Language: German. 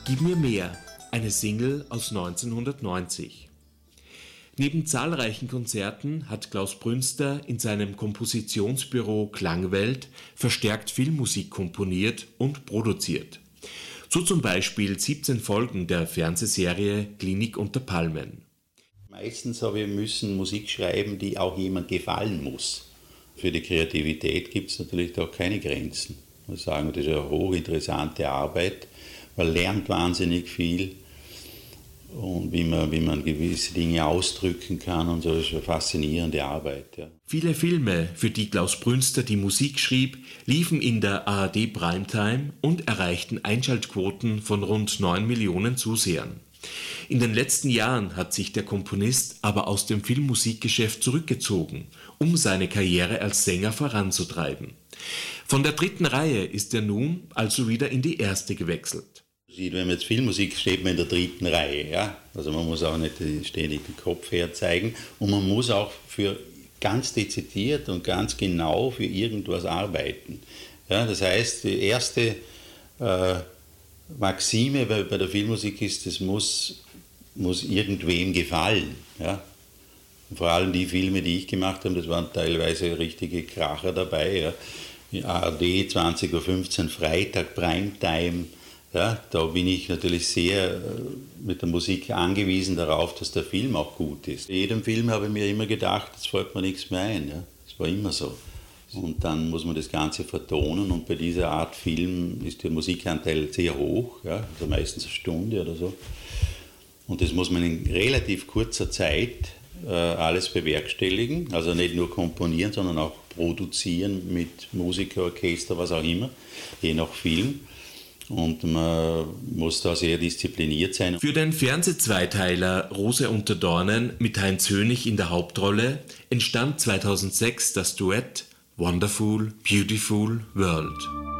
Gib mir mehr, eine Single aus 1990. Neben zahlreichen Konzerten hat Klaus Brünster in seinem Kompositionsbüro Klangwelt verstärkt Filmmusik komponiert und produziert. So zum Beispiel 17 Folgen der Fernsehserie Klinik unter Palmen. Meistens müssen Musik schreiben, die auch jemand gefallen muss. Für die Kreativität gibt es natürlich auch keine Grenzen. Ich muss sagen, das ist eine hochinteressante Arbeit. Man lernt wahnsinnig viel und wie man gewisse Dinge ausdrücken kann und so, das ist eine faszinierende Arbeit. Ja. Viele Filme, für die Klaus Brünster die Musik schrieb, liefen in der ARD Primetime und erreichten Einschaltquoten von rund 9 Millionen Zusehern. In den letzten Jahren hat sich der Komponist aber aus dem Filmmusikgeschäft zurückgezogen, um seine Karriere als Sänger voranzutreiben. Von der 3. Reihe ist er nun also wieder in die 1. gewechselt. Wenn man jetzt Filmmusik steht man in der 3. Reihe. Ja? Also man muss auch nicht ständig den Kopf herzeigen und man muss auch für ganz dezidiert und ganz genau für irgendwas arbeiten. Ja? Das heißt, die erste Maxime bei der Filmmusik ist, es muss irgendwem gefallen. Ja? Und vor allem die Filme, die ich gemacht habe, das waren teilweise richtige Kracher dabei. Ja? Die ARD 20.15 Uhr, Freitag, Primetime. Ja, da bin ich natürlich sehr mit der Musik angewiesen darauf, dass der Film auch gut ist. In jedem Film habe ich mir immer gedacht, jetzt fällt mir nichts mehr ein. Ja? Das war immer so. Und dann muss man das Ganze vertonen und bei dieser Art Film ist der Musikanteil sehr hoch, ja? Also meistens eine Stunde oder so. Und das muss man in relativ kurzer Zeit alles bewerkstelligen, also nicht nur komponieren, sondern auch produzieren mit Musiker, Orchester, was auch immer, je nach Film. Und man muss da sehr diszipliniert sein. Für den Fernsehzweiteiler Rose unter Dornen mit Heinz Hönig in der Hauptrolle entstand 2006 das Duett Wonderful, Beautiful World.